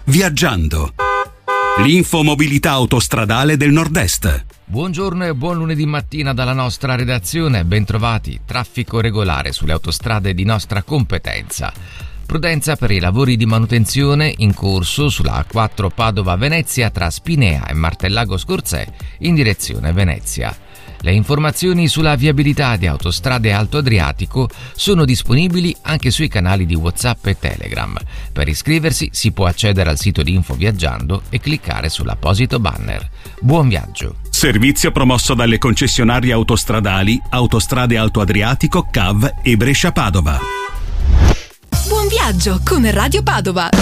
Viaggiando. L'infomobilità autostradale del Nord-Est. Buongiorno e buon lunedì mattina dalla nostra redazione, bentrovati. Traffico regolare sulle autostrade di nostra competenza. Prudenza per i lavori di manutenzione in corso sulla A4 Padova-Venezia tra Spinea e Martellago Scorzè in direzione Venezia. Le informazioni sulla viabilità di Autostrade Alto Adriatico sono disponibili anche sui canali di WhatsApp e Telegram. Per iscriversi si può accedere al sito di Info Viaggiando e cliccare sull'apposito banner. Buon viaggio! Servizio promosso dalle concessionarie autostradali Autostrade Alto Adriatico, CAV e Brescia Padova. Buon viaggio con Radio Padova!